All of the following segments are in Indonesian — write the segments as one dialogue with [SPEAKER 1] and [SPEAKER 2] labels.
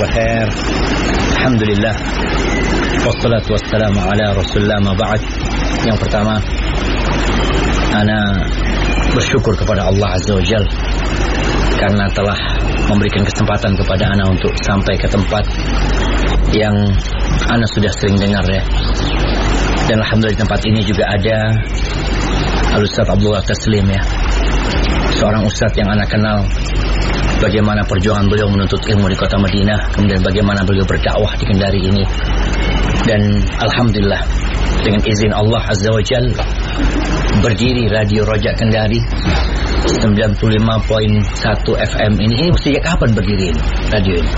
[SPEAKER 1] khair. Alhamdulillah. Wassalatu wassalamu ala Rasulillah ma ba'd. Yang pertama, ana bersyukur kepada Allah Azza wa Jalla karena telah memberikan kesempatan kepada ana untuk sampai ke tempat yang ana sudah sering dengar ya. Dan alhamdulillah di tempat ini juga ada Al-Ustaz Abdullah Taslim ya, seorang ustaz yang ana kenal bagaimana perjuangan beliau menuntut ilmu di kota Madinah, kemudian bagaimana beliau berdakwah di Kendari ini. Dan alhamdulillah dengan izin Allah Azza wa Jalla berdiri Radio Rojak Kendari 95.1 FM ini sejak kapan berdiri ini radio ini?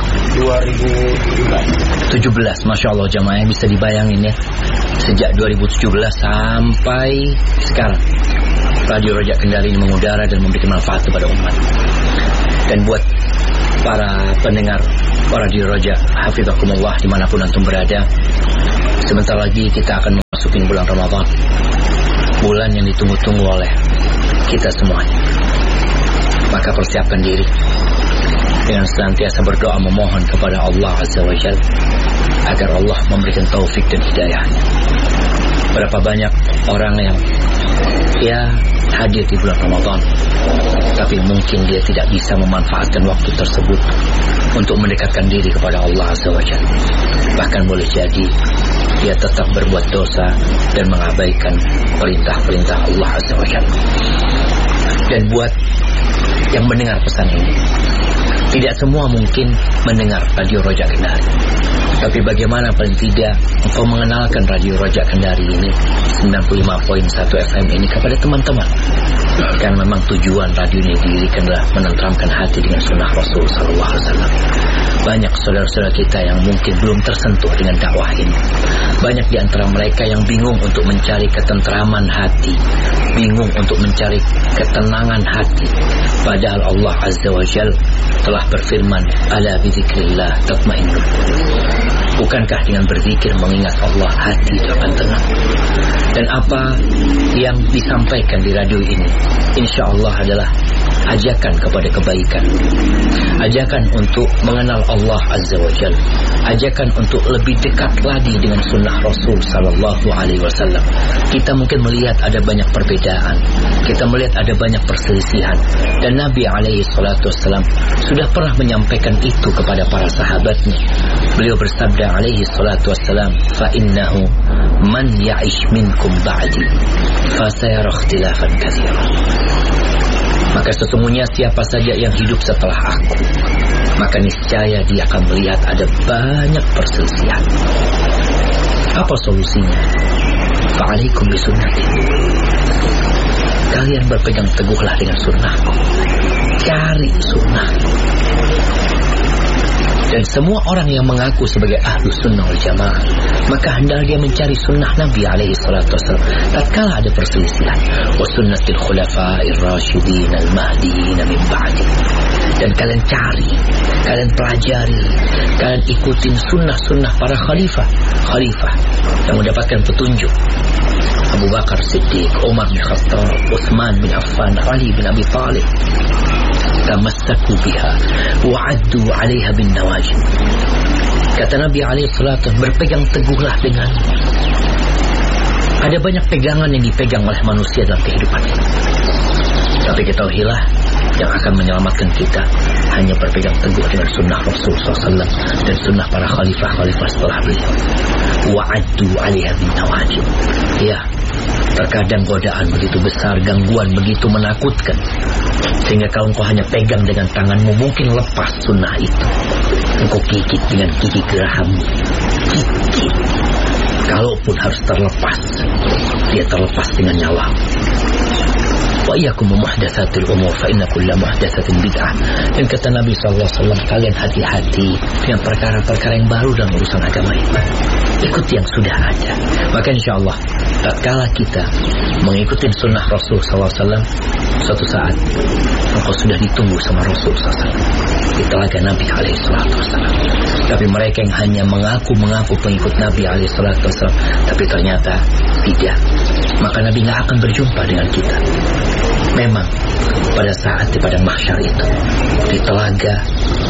[SPEAKER 1] 2017. Masya Allah jamaah, bisa dibayangin ya, sejak 2017 sampai sekarang Radio Rojak Kendari ini mengudara dan memberikan manfaat kepada umat. Dan buat para pendengar Radio Rojak, hafizakumullah dimanapun antum berada, sebentar lagi kita akan memasuki bulan Ramadan, bulan yang ditunggu-tunggu oleh kita semuanya. Maka persiapkan diri dengan senantiasa berdoa memohon kepada Allah Azza wa Jalla agar Allah memberikan taufik dan hidayahnya. Berapa banyak orang yang hadir di bulan Ramadan, tapi mungkin dia tidak bisa memanfaatkan waktu tersebut untuk mendekatkan diri kepada Allah Azza wa Jalla. Bahkan boleh jadi dia tetap berbuat dosa dan mengabaikan perintah-perintah Allah Azza wa Jalla. Dan buat yang mendengar pesan ini, tidak semua mungkin mendengar Radio Rojak Kendari, tapi bagaimana paling tidak engkau mengenalkan Radio Rojak Kendari ini 95.1 FM ini kepada teman-teman. Karena memang tujuan radio ini didirikan adalah menenteramkan hati dengan sunnah Rasul sallallahu alaihi wasallam. Banyak saudara-saudara kita yang mungkin belum tersentuh dengan dakwah ini. Banyak di antara mereka yang bingung untuk mencari ketentraman hati, bingung untuk mencari ketenangan hati. Padahal Allah Azza wa Jalla telah berfirman, ala bizikrillah tatmainnul qulub. Bukankah dengan berzikir mengingat Allah hati itu akan tenang? Dan apa yang disampaikan di radio ini insya Allah adalah ajakan kepada kebaikan, ajakan untuk mengenal Allah Azza wa Jalla, ajakan untuk lebih dekat lagi dengan sunnah Rasul sallallahu alaihi wasallam. Kita mungkin melihat ada banyak perbedaan, kita melihat ada banyak perselisihan, dan Nabi alaihi salatu wasallam sudah pernah menyampaikan itu kepada para sahabatnya. Beliau bersabda alaihi salatu wasallam, fa innahu man ya'ish minkum ba'di fa sayara ikhtilafan katsiran. Maka sesungguhnya siapa saja yang hidup setelah aku, maka niscaya dia akan melihat ada banyak perselisihan. Apa solusinya? Fa'alaikum bisunnati. Kalian berpegang teguhlah dengan sunnahku. Cari sunnah. Dan semua orang yang mengaku sebagai ahlu sunnah wal jamaah, maka hendaklah dia mencari sunnah Nabi alaihi salatu wasallam tatkala ada perselisihan. Wa sunnatil khulafa'ir rasyidin al-mahdiyin min ba'di. Dan kalian cari, kalian pelajari, kalian ikutin sunnah-sunnah para khalifah yang mendapatkan petunjuk. Abu Bakar Siddiq, Umar bin Khattab, Utsman bin Affan, Ali bin Abi Thalib. Tamassaku biha wa'addu 'alaiha bin nawajib. Kata Nabi alaihi salatu, berpegang teguhlah dengan. Ada banyak pegangan yang dipegang oleh manusia dalam kehidupan ini, tapi ketahuilah yang akan menyelamatkan kita hanya berpegang teguh dengan sunnah Rasul SAW dan sunnah para khalifah setelah beliau. Wa'addu 'alaiha bin nawajib. Ya, terkadang godaan begitu besar, gangguan begitu menakutkan, sehingga kalau engkau hanya pegang dengan tanganmu, mungkin lepas sunnah itu. Engkau gigit dengan gigi geraham, gigit. Kalaupun harus terlepas, dia terlepas dengan nyawa. Wa iyyakum muhdatsatil umur fa inna kulla muhdatsatin bid'ah. Dan kata Nabi sallallahu alaihi wasallam, kalian hati-hati dengan perkara-perkara yang baru dalam urusan agama ini. Ikuti yang sudah ada. Maka insyaallah tatkala kita mengikuti sunnah Rasul sallallahu alaihi wasallam, suatu saat engkau sudah ditunggu sama Rasul sallallahu alaihi wasallam di telaga Nabi alaihi salatu wasallam. Tapi mereka yang hanya mengaku pengikut Nabi alaihi salatu wasallam, tapi ternyata tidak, maka Nabi tidak akan berjumpa dengan kita. Memang pada saat di padang mahsyar itu, di telaga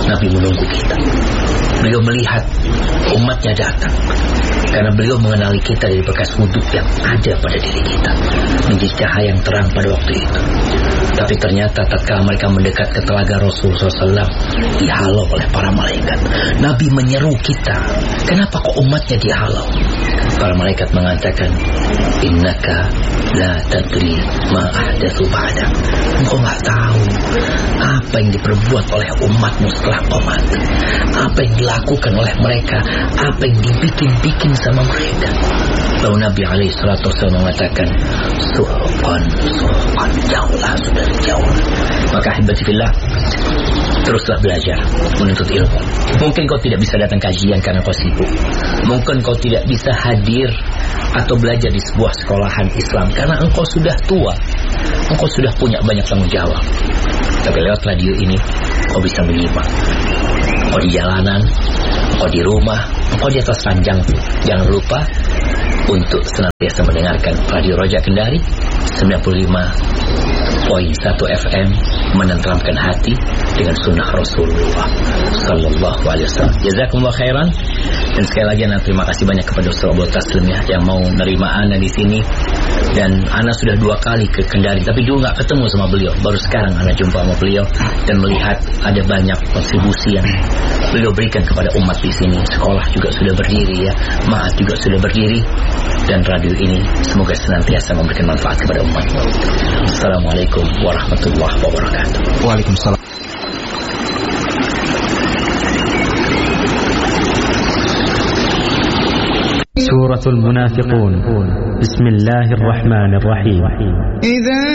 [SPEAKER 1] Nabi menunggu kita. Beliau melihat umatnya datang, karena beliau mengenali kita dari bekas wudhu yang ada pada diri kita, menjadi cahaya yang terang pada waktu itu. Tapi ternyata tatkala mereka mendekat ke telaga Rasulullah SAW, dihalau oleh para malaikat. Nabi menyeru kita, kenapa kok umatnya dihalau? Para malaikat mengatakan, innaka la tadri ma ahdatsu ba'dak. Engkau gak tahu apa yang diperbuat oleh umatmu setelah kau mati, apa yang dilakukan oleh mereka, apa yang dibikin-bikin sama mereka. Lalu Nabi SAW mengatakan, suhqan, jauhlah, sudah jauh. Maka ahibbatifillah, teruslah belajar menuntut ilmu. Mungkin kau tidak bisa datang kajian karena kau sibuk. Mungkin kau tidak bisa hadir atau belajar di sebuah sekolahan Islam karena engkau sudah tua, engkau sudah punya banyak tanggung jawab. Tapi lewat radio ini kau bisa menyimak. Kau di jalanan, kau di rumah, kau di atas ranjang. Jangan lupa untuk senantiasa mendengarkan Radio Roja Kendari 95.1 FM, menenteramkan hati dengan sunnah Rasulullah Sallallahu Alaihi Wasallam. Jazakumullah khairan. Dan sekali lagi Ana terima kasih banyak kepada Ustaz Abdul Taslim yang mau menerima Ana di sini. Dan Ana sudah 2 kali ke Kendari, tapi dulu nggak ketemu sama beliau. Baru sekarang Ana jumpa sama beliau dan melihat ada banyak kontribusi yang beliau berikan kepada umat di sini. Sekolah juga sudah berdiri ya, ma'had juga sudah berdiri, dan radio ini semoga senantiasa memberikan manfaat kepada umat. Assalamualaikum warahmatullahi wabarakatuh.
[SPEAKER 2] Waalaikumsalam.
[SPEAKER 3] Suratul Munafiqun. Bismillahirrahmanirrahim.